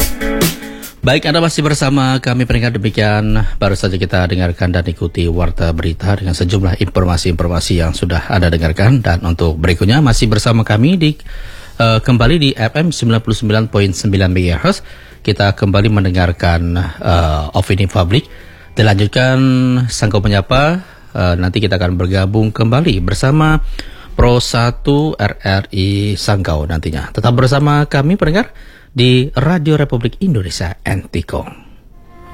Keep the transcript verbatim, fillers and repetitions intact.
Baik, Anda masih bersama kami pendengar. Demikian baru saja kita dengarkan dan ikuti warta berita dengan sejumlah informasi-informasi yang sudah Anda dengarkan. Dan untuk berikutnya masih bersama kami di uh, kembali di F M sembilan puluh sembilan koma sembilan megahertz. Kita kembali mendengarkan uh, Opini Publik. Dilanjutkan Sangkau Menyapa. Uh, nanti kita akan bergabung kembali bersama Pro satu R R I Sangkau nantinya. Tetap bersama kami pendengar di Radio Republik Indonesia N T K O.